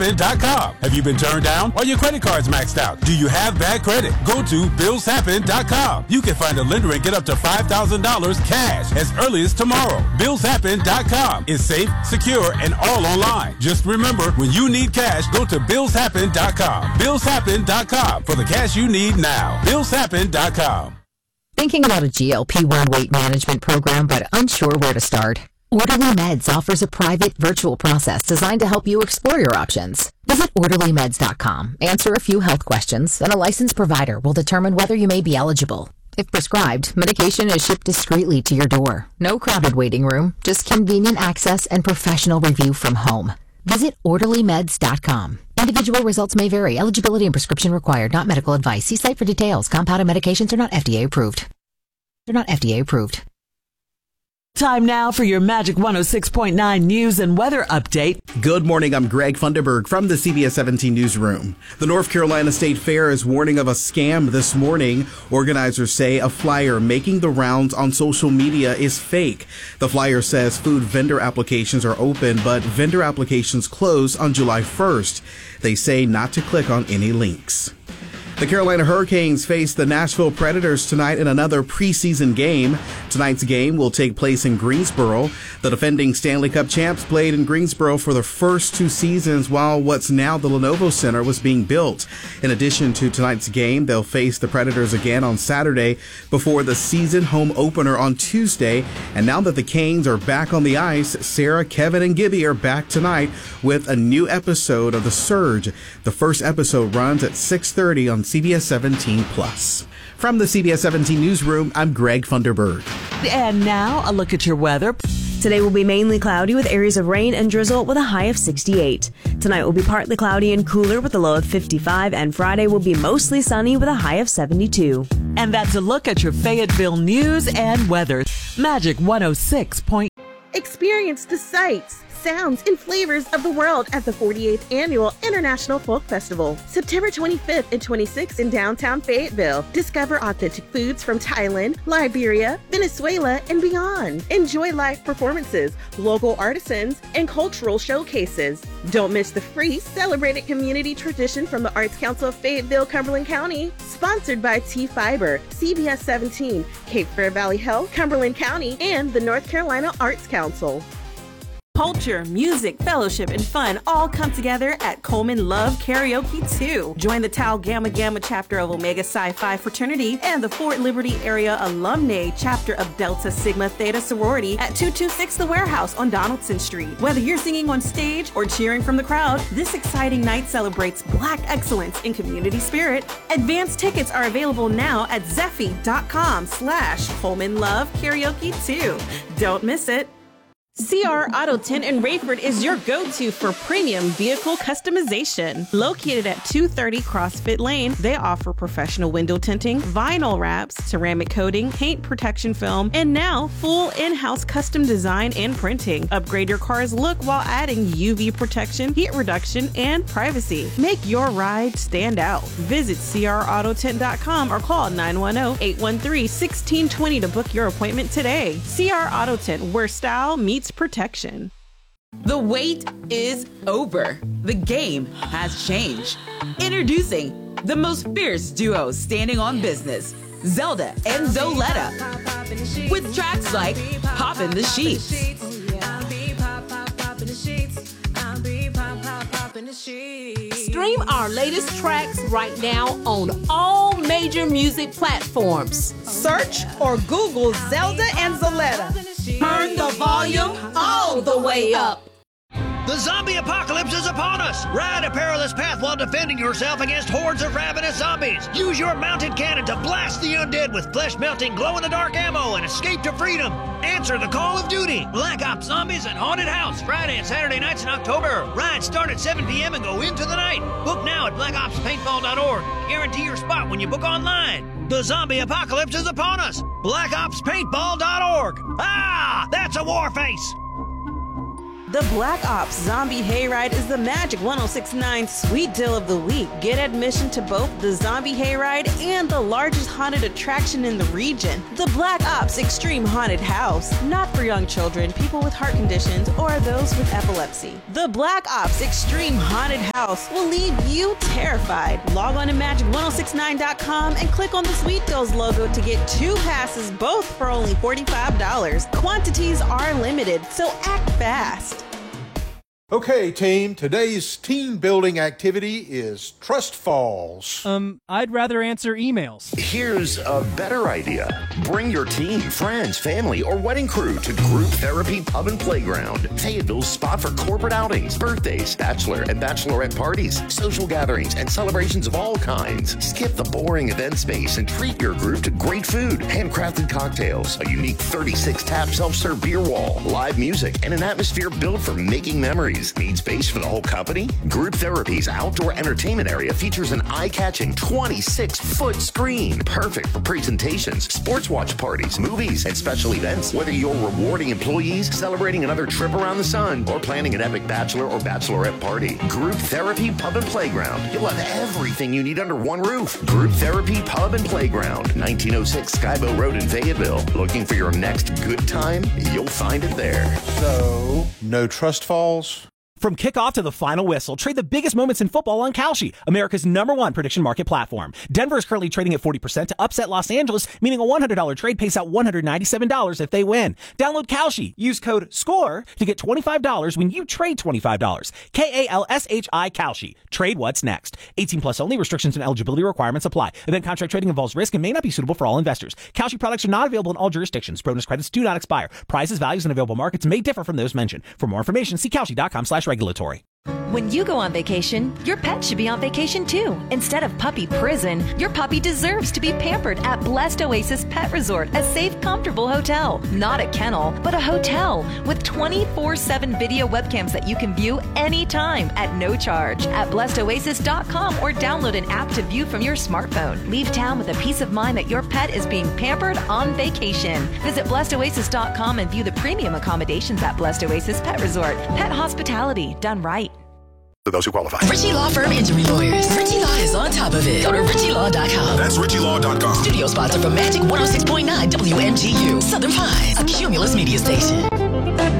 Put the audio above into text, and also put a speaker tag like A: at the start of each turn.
A: BillsHappen.com. Have you been turned down? Are your credit cards maxed out? Do you have bad credit? Go to BillsHappen.com. You can find a lender and get up to $5,000 cash as early as tomorrow. BillsHappen.com is safe, secure, and all online. Just remember, when you need cash, go to BillsHappen.com. BillsHappen.com for the cash you need now. BillsHappen.com.
B: Thinking about a GLP-1 weight management program but unsure where to start? Orderly Meds offers a private virtual process designed to help you explore your options. Visit OrderlyMeds.com, answer a few health questions, and a licensed provider will determine whether you may be eligible. If prescribed, medication is shipped discreetly to your door. No crowded waiting room, just convenient access and professional review from home. Visit OrderlyMeds.com. Individual results may vary. Eligibility and prescription required. Not medical advice. See site for details. Compounded medications are not FDA approved. They're not FDA approved.
C: Time now for your Magic 106.9 news and weather update.
D: Good morning. I'm Greg Funderburg from the CBS 17 newsroom. The North Carolina State Fair is warning of a scam this morning. Organizers say a flyer making the rounds on social media is fake. The flyer says food vendor applications are open, but vendor applications close on July 1st. They say not to click on any links. The Carolina Hurricanes face the Nashville Predators tonight in another preseason game. Tonight's game will take place in Greensboro. The defending Stanley Cup champs played in Greensboro for the first 2 seasons while what's now the Lenovo Center was being built. In addition to tonight's game, they'll face the Predators again on Saturday before the season home opener on Tuesday. And now that the Canes are back on the ice, Sarah, Kevin, and Gibby are back tonight with a new episode of The Surge. The first episode runs at 6:30 on CBS 17 Plus. From the CBS 17 newsroom, I'm Greg Funderburg.
C: And now a look at your weather.
E: Today will be mainly cloudy with areas of rain and drizzle with a high of 68. Tonight will be partly cloudy and cooler with a low of 55, and Friday will be mostly sunny with a high of 72.
C: And that's a look at your Fayetteville news and weather. Magic 106.
F: Experience the sights, sounds, and flavors of the world at the 48th Annual International Folk Festival, September 25th and 26th in downtown Fayetteville. Discover authentic foods from Thailand, Liberia, Venezuela, and beyond. Enjoy live performances, local artisans, and cultural showcases. Don't miss the free celebrated community tradition from the Arts Council of Fayetteville, Cumberland County. Sponsored by T-Fiber, CBS 17, Cape Fear Valley Health, Cumberland County, and the North Carolina Arts Council. Culture, music, fellowship, and fun all come together at Coleman Love Karaoke 2. Join the Tau Gamma Gamma chapter of Omega Psi Phi Fraternity and the Fort Liberty Area Alumni chapter of Delta Sigma Theta Sorority at 226 The Warehouse on Donaldson Street. Whether you're singing on stage or cheering from the crowd, this exciting night celebrates Black excellence in community spirit. Advance tickets are available now at Zeffy.com/Coleman Love Karaoke 2. Don't miss it. CR Auto Tint in Rayford is your go-to for premium vehicle customization. Located at 230 CrossFit Lane, they offer professional window tinting, vinyl wraps, ceramic coating, paint protection film, and now full in-house custom design and printing. Upgrade your car's look while adding UV protection, heat reduction, and privacy. Make your ride stand out. Visit CRAutotint.com or call 910-813-1620 to book your appointment today. CR Auto Tint, where style meets protection.
G: The wait is over. The game has changed. Introducing the most fierce duos standing on business, Zelda and Zoletta, with tracks like Poppin' the Sheets.
H: Stream our latest tracks right now on all major music platforms.
I: Search or Google Zelda and Zoletta.
H: Turn the volume all the way up.
J: The zombie apocalypse is upon us! Ride a perilous path while defending yourself against hordes of ravenous zombies. Use your mounted cannon to blast the undead with flesh-melting, glow-in-the-dark ammo and escape to freedom. Answer the call of duty. Black Ops Zombies and Haunted House, Friday and Saturday nights in October. Rides start at 7 p.m. and go into the night. Book now at blackopspaintball.org. Guarantee your spot when you book online. The zombie apocalypse is upon us. blackopspaintball.org. Ah, that's a war face.
E: The Black Ops Zombie Hayride is the Magic 106.9 Sweet Deal of the Week. Get admission to both the Zombie Hayride and the largest haunted attraction in the region, the Black Ops Extreme Haunted House. Not for young children, people with heart conditions, or those with epilepsy. The Black Ops Extreme Haunted House will leave you terrified. Log on to magic1069.com and click on the Sweet Deals logo to get 2 passes, both for only $45. Quantities are limited, so act fast.
K: Okay, team, today's team building activity is Trust Falls.
L: I'd rather answer emails.
M: Here's a better idea. Bring your team, friends, family, or wedding crew to Group Therapy Pub and Playground, Fayetteville's spot for corporate outings, birthdays, bachelor and bachelorette parties, social gatherings, and celebrations of all kinds. Skip the boring event space and treat your group to great food, handcrafted cocktails, a unique 36-tap self-serve beer wall, live music, and an atmosphere built for making memories. Need space for the whole company? Group Therapy's outdoor entertainment area features an eye-catching 26-foot screen, perfect for presentations, sports watch parties, movies, and special events. Whether you're rewarding employees, celebrating another trip around the sun, or planning an epic bachelor or bachelorette party, Group Therapy Pub and Playground. You'll have everything you need under one roof. Group Therapy Pub and Playground, 1906 Skybow Road in Fayetteville. Looking for your next good time? You'll find it there.
K: So, no Trust Falls?
L: From kickoff to the final whistle, trade the biggest moments in football on Kalshi, America's #1 prediction market platform. Denver is currently trading at 40% to upset Los Angeles, meaning a $100 trade pays out $197 if they win. Download Kalshi. Use code SCORE to get $25 when you trade $25. KALSHI Kalshi. Trade what's next. 18 plus only. Restrictions and eligibility requirements apply. Event contract trading involves risk and may not be suitable for all investors. Kalshi products are not available in all jurisdictions. Bonus credits do not expire. Prices, values, and available markets may differ from those mentioned. For more information, see Kalshi.com/regulatory.
N: When you go on vacation, your pet should be on vacation too. Instead of puppy prison, your puppy deserves to be pampered at Blessed Oasis Pet Resort, a safe, comfortable hotel. Not a kennel, but a hotel with 24/7 video webcams that you can view anytime at no charge at blessedoasis.com or download an app to view from your smartphone. Leave town with a peace of mind that your pet is being pampered on vacation. Visit blessedoasis.com and view the premium accommodations at Blessed Oasis Pet Resort. Pet hospitality done right.
M: For those who qualify.
O: Ritchie Law Firm Injury Lawyers. Ritchie Law is on top of it. Go to ritchielaw.com.
M: That's ritchielaw.com.
O: Studio sponsor for Magic 106.9 WMGU. Southern Pines, a Cumulus media station.